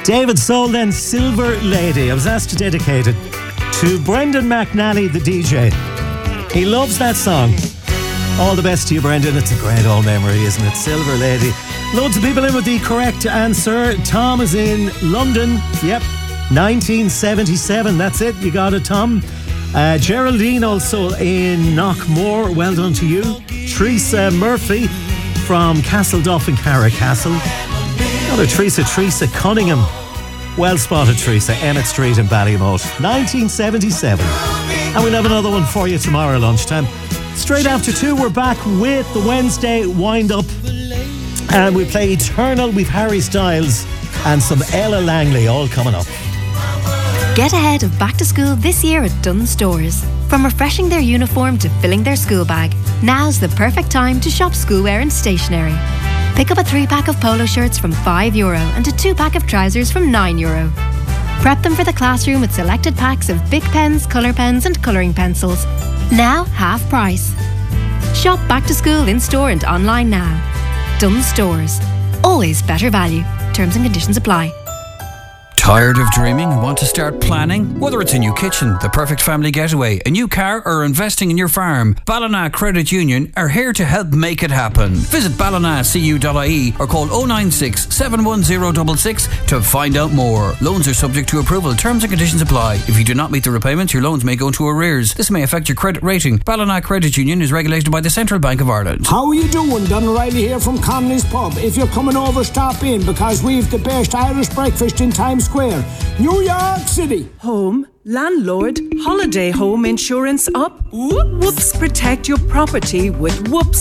David Soul, then Silver Lady. I was asked to dedicate it to Brendan McNally, the DJ. He loves that song. All the best to you, Brendan. It's a great old memory, isn't it? Silver Lady. Loads of people in with the correct answer. Tom is in London. Yep, 1977. That's it. You got it, Tom. Geraldine also in Knockmore. Well done to you. Teresa Murphy from Castleduff in Carricastle. Another Teresa Cunningham. Well spotted, Teresa. Emmett Street in Ballymote. 1977. And we'll have another one for you tomorrow lunchtime. Straight after 2, we're back with the Wednesday wind-up. And we play Eternal with Harry Styles and some Ella Langley, all coming up. Get ahead of back to school this year at Dunnes Stores. From refreshing their uniform to filling their school bag, now's the perfect time to shop schoolwear and stationery. Pick up a 3-pack of polo shirts from €5 and a 2-pack of trousers from €9. Prep them for the classroom with selected packs of Bic pens, colour pens and colouring pencils. Now half price. Shop back to school in store and online now. Dunnes Stores. Always better value. Terms and conditions apply. Tired of dreaming and want to start planning? Whether it's a new kitchen, the perfect family getaway, a new car or investing in your farm, Ballina Credit Union are here to help make it happen. Visit ballinacu.ie or call 096 71066 to find out more. Loans are subject to approval. Terms and conditions apply. If you do not meet the repayments, your loans may go into arrears. This may affect your credit rating. Ballina Credit Union is regulated by the Central Bank of Ireland. How are you doing? Don O'Reilly here from Connolly's Pub. If you're coming over, stop in because we've the best Irish breakfast in Times Square, New York City. Home, landlord, holiday home insurance up. Whoops, protect your property with Whoops